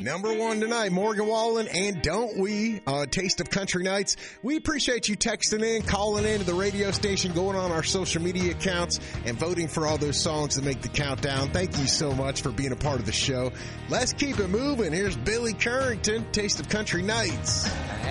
Number one tonight, Morgan Wallen and Don't We, Taste of Country Nights. We appreciate you texting in, calling in to the radio station, going on our social media accounts, and voting for all those songs that make the countdown. Thank you so much for being a part of the show. Let's keep it moving. Here's Billy Currington, Taste of Country Nights.